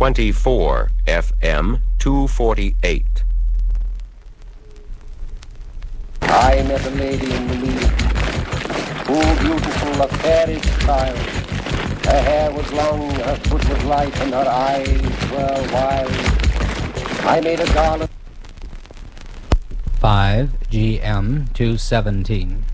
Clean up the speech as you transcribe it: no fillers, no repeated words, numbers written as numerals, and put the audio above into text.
24 FM 248. I met a lady in the moon, too beautiful, a fairy child. Her hair was long, her foot was light, and her eyes were wild. I made a garland. 5 GM 217.